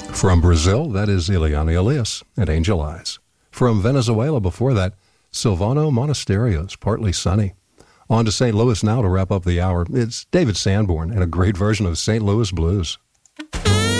From Brazil, that is Ileana Elias and Angel Eyes. From Venezuela before that, Silvano Monasterios, Partly Sunny. On to St. Louis now to wrap up the hour. It's David Sanborn and a great version of St. Louis Blues.